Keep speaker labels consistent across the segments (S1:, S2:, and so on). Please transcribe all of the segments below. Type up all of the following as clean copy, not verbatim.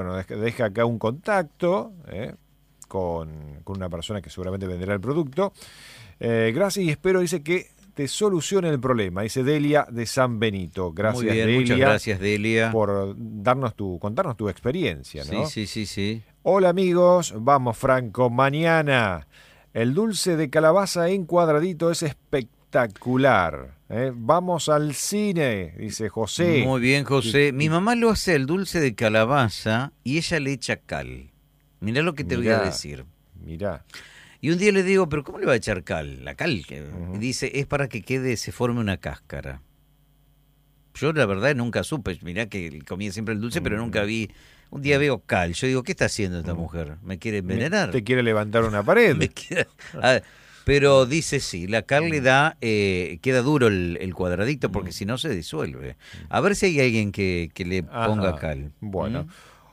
S1: Bueno, deja acá un contacto con una persona que seguramente venderá el producto. Gracias y espero, dice, que te solucione el problema. Dice Delia de San Benito. Gracias,
S2: Muy bien,
S1: Delia.
S2: muchas gracias, Delia.
S1: Por contarnos tu experiencia, ¿no?
S2: Sí.
S1: Hola amigos, vamos Franco, mañana el dulce de calabaza en cuadradito es espectacular. Vamos al cine, dice José.
S2: Muy bien, José. Mi mamá lo hace el dulce de calabaza y ella le echa cal. Mirá lo que te voy a decir.
S1: Mirá.
S2: Y un día le digo, ¿pero cómo le va a echar cal? La cal. Y dice, es para que se forme una cáscara. Yo la verdad nunca supe, mirá que comía siempre el dulce, pero nunca vi. Un día veo cal, yo digo, ¿qué está haciendo esta mujer? ¿Me quiere envenenar?
S1: ¿Te quiere levantar una pared?
S2: Pero dice sí, la cal le da, queda duro el cuadradito porque si no se disuelve. A ver si hay alguien que le ponga cal.
S1: Bueno.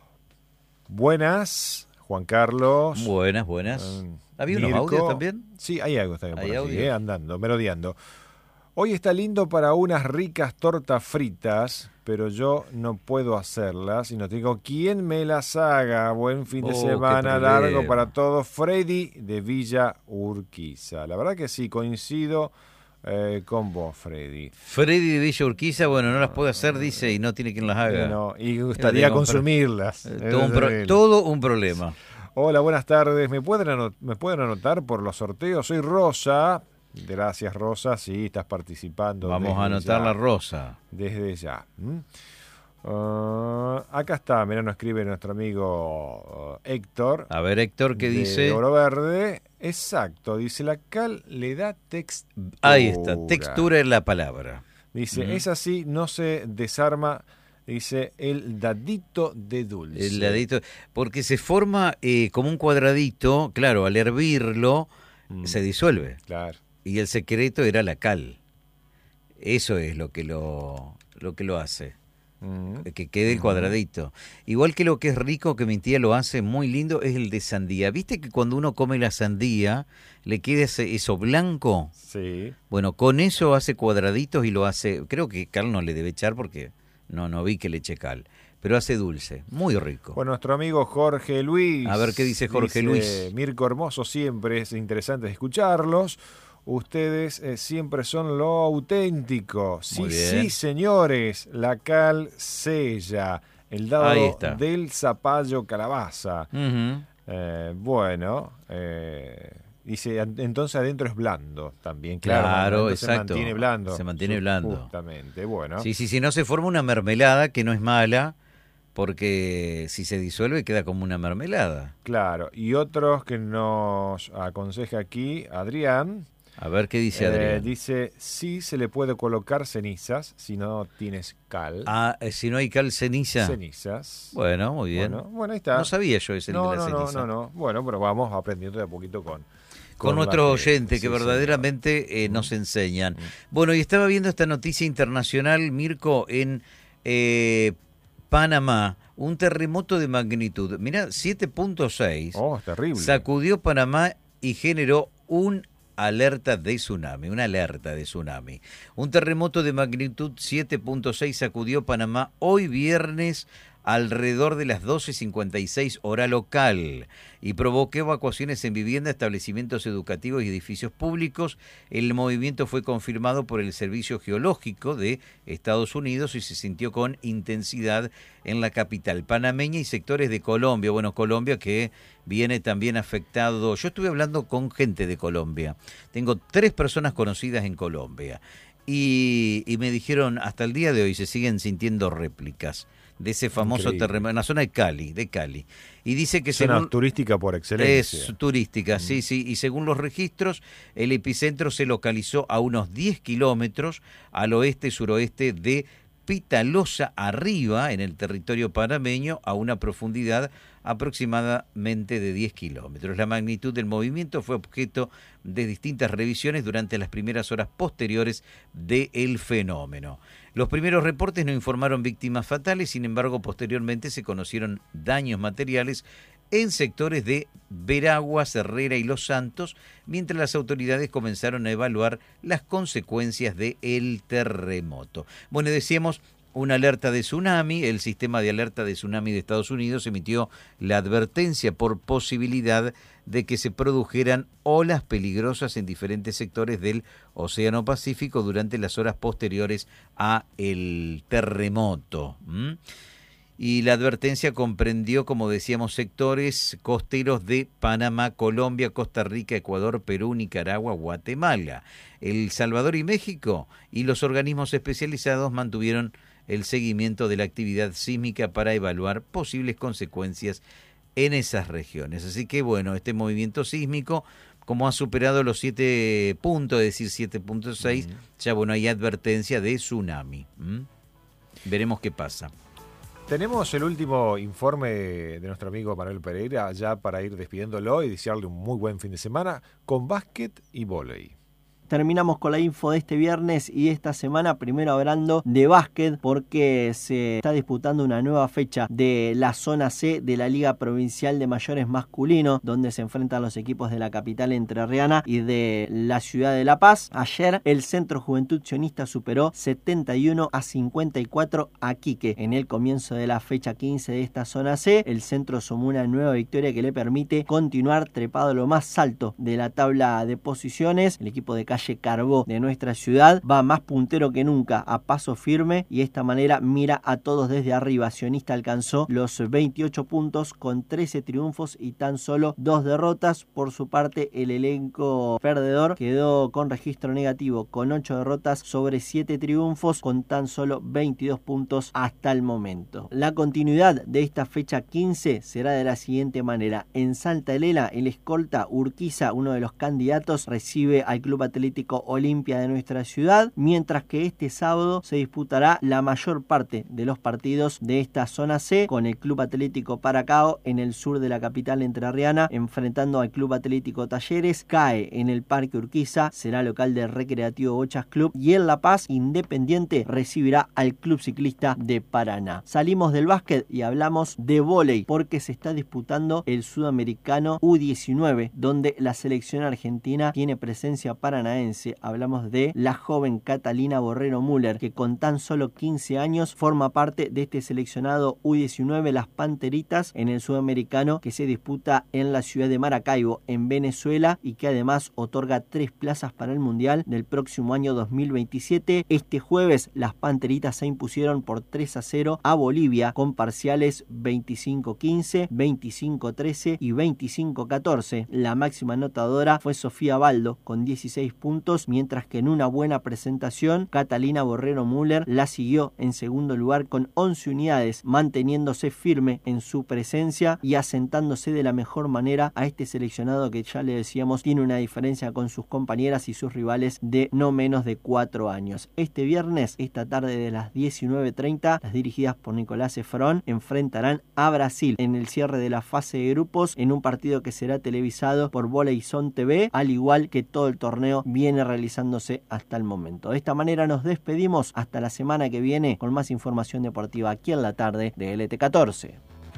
S1: Buenas, Juan Carlos.
S2: Buenas. ¿Había unos audios también?
S1: Sí, hay algo también por
S2: aquí,
S1: andando, merodeando. Hoy está lindo para unas ricas tortas fritas, pero yo no puedo hacerlas. Y no digo, ¿quién me las haga? Buen fin de semana largo para todos. Freddy de Villa Urquiza. La verdad que sí, coincido con vos, Freddy.
S2: Freddy de Villa Urquiza, bueno, no las puede hacer, dice, y no tiene quien las haga.
S1: Y gustaría consumirlas.
S2: Todo un problema.
S1: Hola, buenas tardes. ¿Me pueden anotar por los sorteos? Soy Rosa. Gracias, Rosa. Sí, estás participando.
S2: Vamos a anotar la Rosa.
S1: Desde ya. Acá está, mirá, nos escribe nuestro amigo Héctor.
S2: A ver, Héctor, ¿qué dice?
S1: De Oro Verde. Exacto, dice, la cal le da textura.
S2: Ahí está, textura es la palabra.
S1: Dice, es así, no se desarma, dice, el dadito de dulce.
S2: El dadito, porque se forma como un cuadradito, claro, al hervirlo se disuelve.
S1: Claro.
S2: Y el secreto era la cal. Eso es lo que lo hace. Que quede el cuadradito. Igual que lo que es rico, que mi tía lo hace muy lindo, es el de sandía. ¿Viste que cuando uno come la sandía le queda eso blanco?
S1: Sí.
S2: Bueno, con eso hace cuadraditos y lo hace. Creo que cal no le debe echar porque no vi que le eche cal. Pero hace dulce, muy rico.
S1: Bueno, nuestro amigo Jorge Luis.
S2: A ver qué dice Jorge Luis.
S1: Mirko Hermoso, siempre es interesante escucharlos. Ustedes siempre son lo auténtico. Sí, señores. La cal sella. El dado del zapallo calabaza. Dice, entonces adentro es blando también.
S2: Claro, exacto.
S1: Se mantiene blando.
S2: Se mantiene blando.
S1: Justamente, bueno.
S2: Sí, no se forma una mermelada, que no es mala, porque si se disuelve queda como una mermelada.
S1: Claro, y otros que nos aconseja aquí, Adrián.
S2: A ver qué dice Adrián.
S1: Dice, sí se le puede colocar cenizas si no tienes cal.
S2: Si no hay cal, ceniza.
S1: Cenizas.
S2: Bueno, muy bien.
S1: Bueno, ahí está.
S2: No sabía yo ese de la ceniza.
S1: No. Bueno, pero vamos aprendiendo de a poquito
S2: con nuestros oyentes que verdaderamente nos enseñan. Bueno, y estaba viendo esta noticia internacional, Mirko, en Panamá, un terremoto de magnitud, mirá, 7.6.
S1: Oh, terrible.
S2: Sacudió Panamá y generó una alerta de tsunami. Un terremoto de magnitud 7.6 sacudió Panamá hoy viernes alrededor de las 12:56 hora local y provocó evacuaciones en viviendas, establecimientos educativos y edificios públicos. El movimiento fue confirmado por el Servicio Geológico de Estados Unidos y se sintió con intensidad en la capital panameña y sectores de Colombia. Bueno, Colombia que viene también afectado. Yo estuve hablando con gente de Colombia. Tengo 3 personas conocidas en Colombia y me dijeron hasta el día de hoy se siguen sintiendo réplicas de ese famoso terremoto en la zona de Cali. Y dice que
S1: zona turística por excelencia.
S2: Es turística, sí. Y según los registros, el epicentro se localizó a unos 10 kilómetros al oeste-suroeste de Pitalosa arriba, en el territorio panameño, a una profundidad aproximadamente de 10 kilómetros. La magnitud del movimiento fue objeto de distintas revisiones durante las primeras horas posteriores del fenómeno. Los primeros reportes no informaron víctimas fatales, sin embargo, posteriormente se conocieron daños materiales en sectores de Veraguas, Herrera y Los Santos, mientras las autoridades comenzaron a evaluar las consecuencias del terremoto. Bueno, decíamos, una alerta de tsunami. El sistema de alerta de tsunami de Estados Unidos emitió la advertencia por posibilidad de que se produjeran olas peligrosas en diferentes sectores del Océano Pacífico durante las horas posteriores a el terremoto. Y la advertencia comprendió, como decíamos, sectores costeros de Panamá, Colombia, Costa Rica, Ecuador, Perú, Nicaragua, Guatemala, El Salvador y México, y los organismos especializados mantuvieron el seguimiento de la actividad sísmica para evaluar posibles consecuencias en esas regiones. Así que bueno, este movimiento sísmico, como ha superado los 7 puntos, es decir, 7.6, ya bueno, hay advertencia de tsunami. Veremos qué pasa.
S1: Tenemos el último informe de nuestro amigo Manuel Pereira, ya para ir despidiéndolo y desearle un muy buen fin de semana, con básquet y vóley.
S3: Terminamos con la info de este viernes y esta semana, primero hablando de básquet, porque se está disputando una nueva fecha de la zona C de la Liga Provincial de Mayores Masculino, donde se enfrentan los equipos de la capital entrerriana y de la ciudad de La Paz. Ayer el Centro Juventud Sionista superó 71-54 a Quique. En el comienzo de la fecha 15 de esta zona C, el Centro sumó una nueva victoria que le permite continuar trepado lo más alto de la tabla de posiciones. El equipo de Calle Carbó de nuestra ciudad va más puntero que nunca, a paso firme, y de esta manera mira a todos desde arriba. Sionista alcanzó los 28 puntos con 13 triunfos y tan solo 2 derrotas. Por su parte, el elenco perdedor quedó con registro negativo, con 8 derrotas sobre 7 triunfos, con tan solo 22 puntos hasta el momento. La continuidad de esta fecha 15 será de la siguiente manera: en Santa Elena, el escolta Urquiza, uno de los candidatos, recibe al Club Atlético Olimpia de nuestra ciudad, mientras que este sábado se disputará la mayor parte de los partidos de esta zona C, con el Club Atlético Paracao en el sur de la capital entrerriana enfrentando al Club Atlético Talleres. CAE en el Parque Urquiza será local del Recreativo Bochas Club, y en La Paz Independiente recibirá al Club Ciclista de Paraná. Salimos del básquet y hablamos de vóley, porque se está disputando el Sudamericano U19, donde la selección argentina tiene presencia paranaense. Hablamos de la joven Catalina Borrero Müller, que con tan solo 15 años forma parte de este seleccionado U19, las Panteritas, en el Sudamericano que se disputa en la ciudad de Maracaibo, en Venezuela, y que además otorga 3 plazas para el Mundial del próximo año 2027. Este jueves las Panteritas se impusieron por 3-0 a Bolivia, con parciales 25-15, 25-13 y 25-14. La máxima anotadora fue Sofía Baldo, con 16 puntos, mientras que en una buena presentación Catalina Borrero Müller la siguió en segundo lugar con 11 unidades, manteniéndose firme en su presencia y asentándose de la mejor manera a este seleccionado que, ya le decíamos, tiene una diferencia con sus compañeras y sus rivales de no menos de 4 años. Este viernes, esta tarde de las 19:30, las dirigidas por Nicolás Efrón enfrentarán a Brasil en el cierre de la fase de grupos, en un partido que será televisado por Voleibol TV, al igual que todo el torneo viene realizándose hasta el momento. De esta manera nos despedimos hasta la semana que viene con más información deportiva aquí en la tarde de LT14.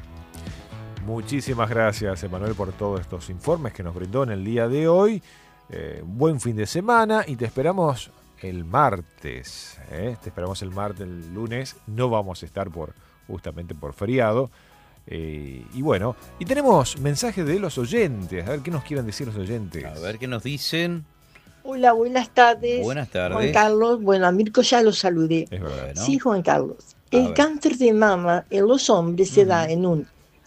S1: Muchísimas gracias, Emanuel, por todos estos informes que nos brindó en el día de hoy. Buen fin de semana y te esperamos el martes. Te esperamos el martes, el lunes. No vamos a estar justamente por feriado. Y bueno, y tenemos mensajes de los oyentes. A ver qué nos quieren decir los oyentes.
S2: A ver qué nos dicen.
S4: Hola, buenas tardes.
S2: Buenas tardes.
S4: Juan Carlos, bueno, a Mirko ya lo saludé.
S2: Es verdad, ¿no?
S4: Sí, Juan Carlos. El cáncer de mama en los hombres se da en un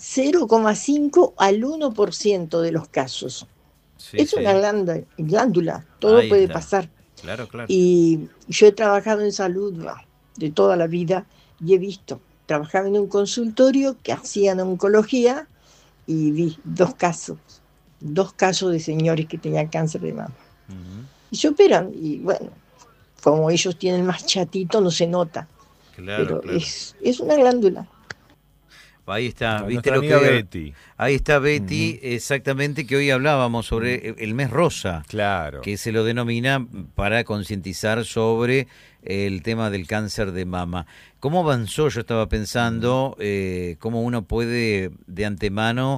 S4: 0,5 al 1% de los casos.
S2: Sí,
S4: es una glándula, todo
S2: Ahí
S4: puede
S2: está.
S4: pasar.
S2: Claro, claro.
S4: Y yo he trabajado en salud de toda la vida y he visto, trabajaba en un consultorio que hacían oncología y vi dos casos de señores que tenían cáncer de mama. Y se operan y bueno, como ellos tienen más chatito no se nota,
S2: Claro,
S4: pero
S2: claro.
S4: es una glándula.
S2: Ahí está,
S1: Nuestra
S2: ¿viste lo
S1: amiga
S2: que
S1: Betty.
S2: Ahí está Betty, exactamente, que hoy hablábamos sobre el mes rosa,
S1: Claro.
S2: que se lo denomina para concientizar sobre el tema del cáncer de mama. ¿Cómo avanzó? Yo estaba pensando cómo uno puede de antemano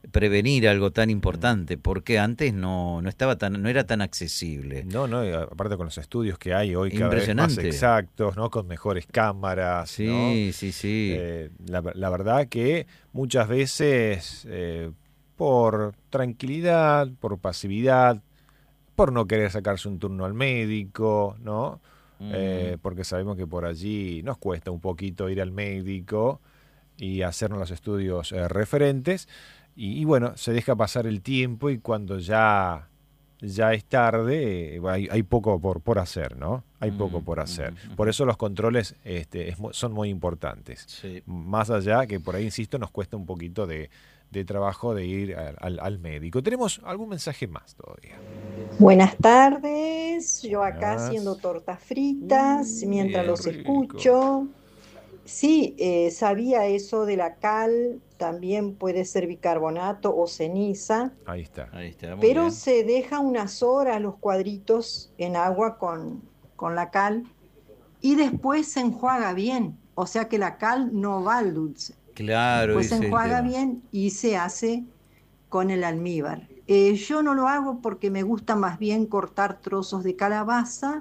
S2: prevenir algo tan importante, porque antes no era tan accesible.
S1: No, aparte con los estudios que hay hoy cada vez más exactos, ¿no? Con mejores cámaras.
S2: Sí,
S1: ¿no?
S2: sí.
S1: La verdad que muchas veces por tranquilidad, por pasividad, por no querer sacarse un turno al médico, ¿no? Porque sabemos que por allí nos cuesta un poquito ir al médico y hacernos los estudios referentes. Y bueno, se deja pasar el tiempo y cuando ya es tarde, hay poco por hacer, ¿no? Hay poco por hacer. Por eso los controles son muy importantes.
S2: Sí.
S1: Más allá que por ahí, insisto, nos cuesta un poquito de trabajo de ir al médico. ¿Tenemos algún mensaje más todavía?
S5: Buenas tardes, yo acá haciendo tortas fritas mientras los escucho. Sí, sabía eso de la cal, también puede ser bicarbonato o ceniza.
S1: Ahí está.
S5: Pero bien. Se deja unas horas los cuadritos en agua con la cal y después se enjuaga bien. O sea que la cal no va al dulce.
S2: Claro.
S5: Pues se enjuaga bien y se hace con el almíbar. Yo no lo hago porque me gusta más bien cortar trozos de calabaza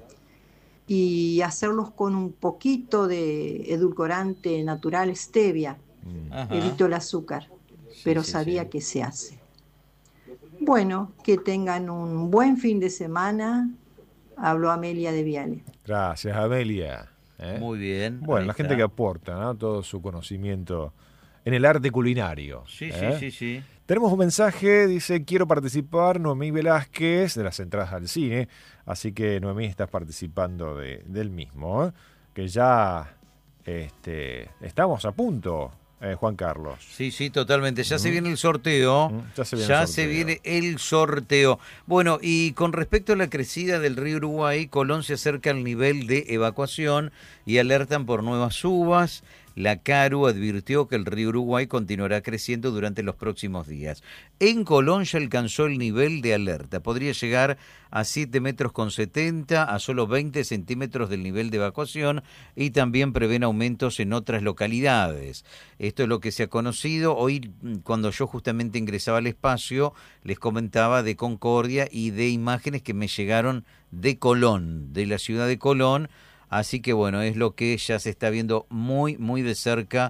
S5: y hacerlos con un poquito de edulcorante natural, stevia. Evito el azúcar, pero sabía que se hace. Bueno, que tengan un buen fin de semana. Habló Amelia de Viale.
S1: Gracias, Amelia.
S2: Muy bien.
S1: Bueno, la gente que aporta, ¿no? Todo su conocimiento en el arte culinario.
S2: Sí.
S1: Tenemos un mensaje, dice, quiero participar, Noemí Velázquez, de las entradas al cine. Así que, Noemí, estás participando del mismo, que ya estamos a punto, Juan Carlos.
S2: Sí, totalmente. Ya se viene el sorteo. Se viene el sorteo. Bueno, y con respecto a la crecida del río Uruguay, Colón se acerca al nivel de evacuación y alertan por nuevas subas. La CARU advirtió que el río Uruguay continuará creciendo durante los próximos días. En Colón ya alcanzó el nivel de alerta. Podría llegar a 7,70 metros, a solo 20 centímetros del nivel de evacuación, y también prevén aumentos en otras localidades. Esto es lo que se ha conocido. Hoy, cuando yo justamente ingresaba al espacio, les comentaba de Concordia y de imágenes que me llegaron de Colón, de la ciudad de Colón. Así que bueno, es lo que ya se está viendo muy, muy de cerca,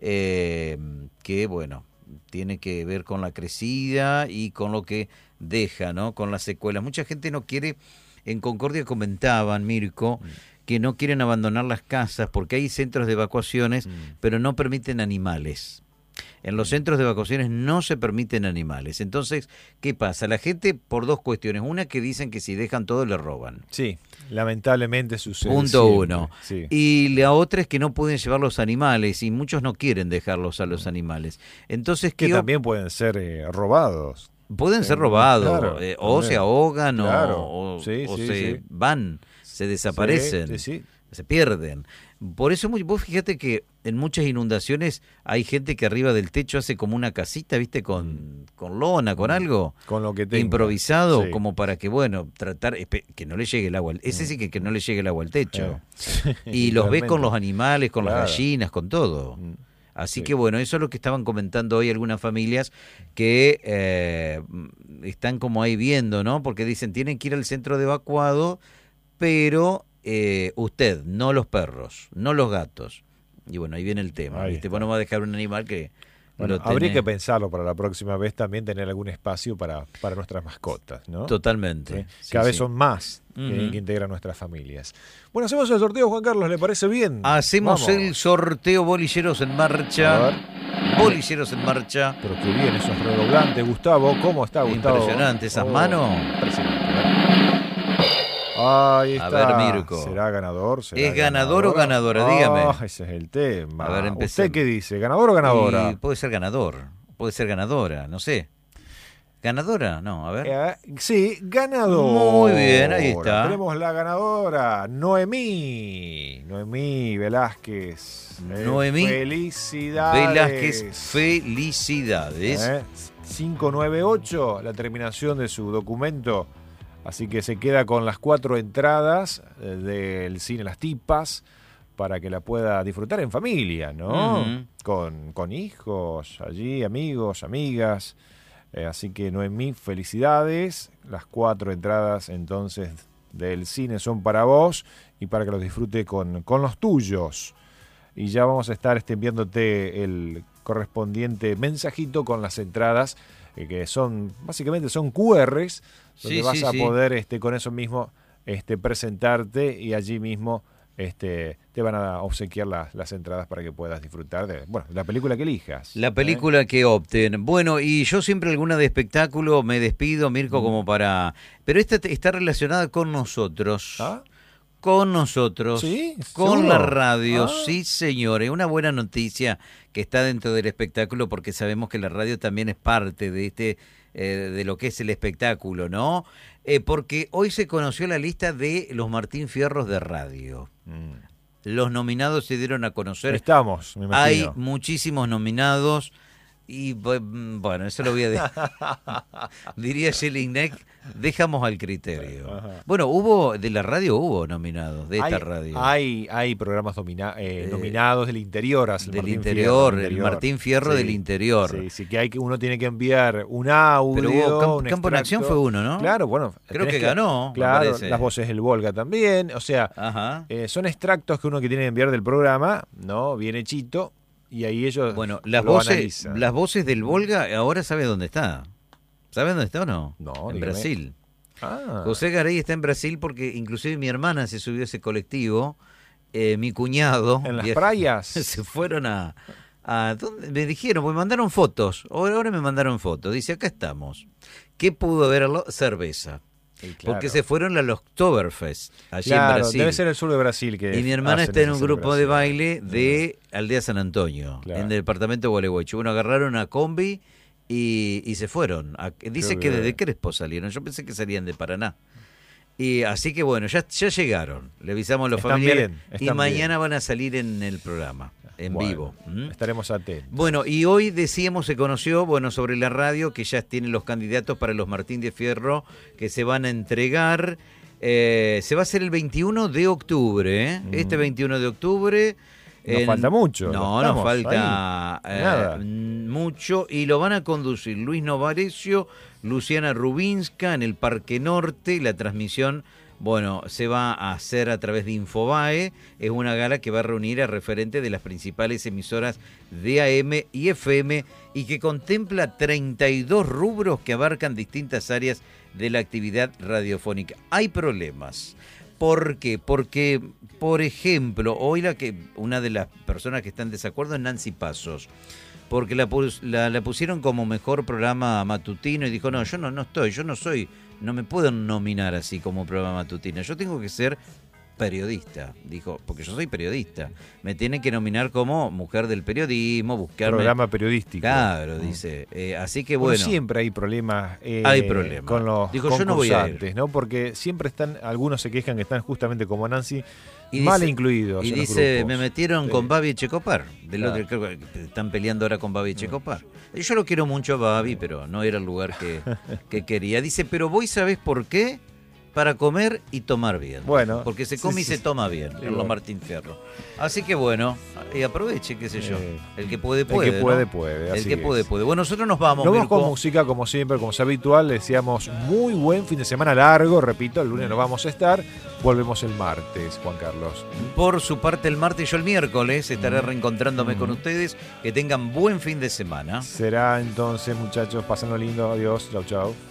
S2: que bueno, tiene que ver con la crecida y con lo que deja, ¿no? Con las secuelas. Mucha gente no quiere, en Concordia comentaban, Mirko, que no quieren abandonar las casas porque hay centros de evacuaciones, pero no permiten animales. En los centros de evacuaciones no se permiten animales. Entonces, ¿qué pasa? La gente, por dos cuestiones. Una, que dicen que si dejan todo le roban.
S1: Sí, lamentablemente sucede.
S2: Punto
S1: siempre.
S2: Uno.
S1: Sí.
S2: Y la otra es que no pueden llevar los animales y muchos no quieren dejarlos a los animales. Entonces,
S1: que también pueden ser robados.
S2: Pueden ser robados,
S1: claro,
S2: o se ahogan
S1: claro.
S2: o
S1: Sí,
S2: se van, se desaparecen,
S1: sí.
S2: Se pierden. Por eso vos fíjate que en muchas inundaciones hay gente que arriba del techo hace como una casita, ¿viste? Con lona, con algo.
S1: Con lo que tenga.
S2: Improvisado, como para que, bueno, tratar que no le llegue el agua. Ese sí que no le llegue el agua al techo. Y los ves con los animales, con las gallinas, con todo. Así que bueno, eso es lo que estaban comentando hoy algunas familias que están como ahí viendo, ¿no? Porque dicen, tienen que ir al centro de evacuado, pero usted, no los perros, no los gatos. Y bueno, ahí viene el tema, ¿viste? Bueno, va a dejar un animal que...
S1: Bueno, habría que pensarlo para la próxima vez también, tener algún espacio para nuestras mascotas, ¿no?
S2: Totalmente.
S1: ¿Sí? Cada vez son más que integran nuestras familias. Bueno, hacemos el sorteo, Juan Carlos, ¿le parece bien?
S2: Hacemos el sorteo, bolilleros en marcha. Bolilleros en marcha.
S1: Pero qué bien esos redoblantes, Gustavo. ¿Cómo está, Gustavo?
S2: Impresionante, esas manos.
S1: Impresionante. Ahí está.
S2: A ver, Mirko.
S1: ¿Será ganador?
S2: ¿Es ganador o ganadora? Dígame.
S1: Ese es el tema.
S2: A ver, empecemos.
S1: ¿Usted qué dice? ¿Ganador o ganadora?
S2: Puede ser ganador. Puede ser ganadora, no sé. ¿Ganadora? No, a ver.
S1: Sí, ganadora.
S2: Muy bien, ahí está.
S1: Tenemos la ganadora, Noemí Velázquez.
S2: Noemí
S1: felicidades.
S2: Velázquez, felicidades.
S1: 598, la terminación de su documento. Así que se queda con las 4 entradas del cine Las Tipas para que la pueda disfrutar en familia, ¿no?
S2: Ujú.
S1: Con hijos, allí, amigos, amigas. Así que Noemí, felicidades. Las 4 entradas entonces del cine son para vos y para que los disfrute con los tuyos. Y ya vamos a estar enviándote el correspondiente mensajito con las entradas, que son, básicamente son QRs, donde
S2: Sí,
S1: vas
S2: sí,
S1: a
S2: sí.
S1: poder con eso mismo presentarte y allí mismo te van a obsequiar las entradas para que puedas disfrutar de la película que elijas.
S2: La película que opten. Bueno, y yo siempre alguna de espectáculo me despido, Mirko, como para... Pero esta está relacionada con nosotros.
S1: ¿Ah?
S2: Con nosotros,
S1: ¿Sí?
S2: con
S1: ¿Seguro?
S2: la radio,
S1: Ah.
S2: sí señores, una buena noticia que está dentro del espectáculo porque sabemos que la radio también es parte de de lo que es el espectáculo, ¿no? Porque hoy se conoció la lista de los Martín Fierros de radio. Los nominados se dieron a conocer.
S1: Estamos, me imagino.
S2: Hay muchísimos nominados y bueno, eso lo voy a decir. Diría Jelinek, dejamos al criterio.
S1: Ajá.
S2: Bueno, de la radio hubo nominados, de esta radio.
S1: Hay programas nominados del interior.
S2: Del interior, el Martín Fierro del interior.
S1: Sí, sí, que uno tiene que enviar un audio.
S2: Pero hubo
S1: un
S2: Campo en Acción
S1: extracto.
S2: fue uno, ¿no?
S1: Claro, bueno.
S2: Creo
S1: tenés
S2: que ganó, me
S1: Claro,
S2: parece.
S1: las voces del Volga también. O sea,
S2: Ajá.
S1: son extractos que uno que tiene que enviar del programa, ¿no? Bien hechito. Y ahí ellos
S2: Bueno, las
S1: lo
S2: voces,
S1: analizan.
S2: las voces del Volga, ahora sabe dónde está. ¿Sabe dónde está o no?
S1: No,
S2: en
S1: dígame.
S2: Brasil.
S1: Ah.
S2: José Garay está en Brasil porque inclusive mi hermana se subió a ese colectivo, mi cuñado.
S1: En las
S2: viejo,
S1: playas.
S2: Se fueron a ¿dónde? Me dijeron, me mandaron fotos. Ahora me mandaron fotos. Dice, acá estamos. ¿Qué pudo haberlo? Cerveza.
S1: Sí, claro.
S2: Porque se fueron al Oktoberfest, allí
S1: Claro,
S2: en Brasil.
S1: debe ser el sur de Brasil.
S2: Y mi hermana
S1: hacen
S2: está en un
S1: esa
S2: grupo de
S1: celebración.
S2: baile de Aldea San Antonio,
S1: Claro.
S2: en el departamento de Gualeguaychú. Bueno, agarraron una combi y se fueron. Dice que desde Crespo salieron. Yo pensé que salían de Paraná. Y así que bueno, ya llegaron. Le avisamos a los
S1: Están
S2: familiares.
S1: bien,
S2: Y
S1: están
S2: mañana
S1: bien.
S2: van a salir en el programa, en
S1: Bueno,
S2: vivo. ¿Mm?
S1: Estaremos atentos.
S2: Bueno, y hoy decíamos, se conoció, sobre la radio, que ya tienen los candidatos para los Martín de Fierro, que se van a entregar. Se va a hacer el 21 de octubre, ¿eh? Este 21 de octubre.
S1: Nos falta mucho.
S2: No,
S1: estamos
S2: nos falta
S1: ahí. Nada.
S2: mucho. Y lo van a conducir Luis Novarecio, Luciana Rubinska en el Parque Norte. La transmisión, se va a hacer a través de Infobae. Es una gala que va a reunir a referentes de las principales emisoras de AM y FM y que contempla 32 rubros que abarcan distintas áreas de la actividad radiofónica. Hay problemas. ¿Por qué? Porque, por ejemplo, hoy una de las personas que están en desacuerdo es Nancy Pasos, porque la pusieron como mejor programa matutino y dijo, no, yo no me puedo nominar así como programa matutino, yo tengo que ser periodista, dijo, porque yo soy periodista, me tienen que nominar como mujer del periodismo, buscarme...
S1: Programa periodístico.
S2: Claro, dice, así que bueno...
S1: Siempre hay problemas,
S2: hay problemas
S1: con los
S2: dijo, yo no voy a ir.
S1: concursantes, ¿no? Porque siempre algunos se quejan que están justamente como Nancy,
S2: Y
S1: mal
S2: dice-
S1: incluidos
S2: Y
S1: en los
S2: dice,
S1: grupos.
S2: me metieron
S1: Sí.
S2: con Babi Echecopar.
S1: Claro.
S2: Creo que están peleando ahora con Babi Echecopar. Y yo lo quiero mucho a Babi, pero no era el lugar que quería. Dice, pero vos sabés por qué. Para comer y tomar bien.
S1: Bueno,
S2: Porque se
S1: sí,
S2: come y
S1: sí,
S2: se toma bien
S1: sí,
S2: en los
S1: bueno.
S2: Martín Fierro. Así que bueno, y aproveche, qué sé yo.
S1: Sí.
S2: El que puede,
S1: El que
S2: puede.
S1: puede,
S2: ¿no?
S1: puede,
S2: El
S1: así
S2: que
S1: es.
S2: puede, puede. Bueno, nosotros nos vamos,
S1: Nos vamos
S2: Mirko.
S1: con música, como siempre, como es habitual. Le deseamos muy buen fin de semana largo. Repito, el lunes no vamos a estar. Volvemos el martes, Juan Carlos.
S2: Por su parte, el martes, yo el miércoles estaré reencontrándome con ustedes. Que tengan buen fin de semana.
S1: Será entonces, muchachos, pasando lindo. Adiós. Chau, chau.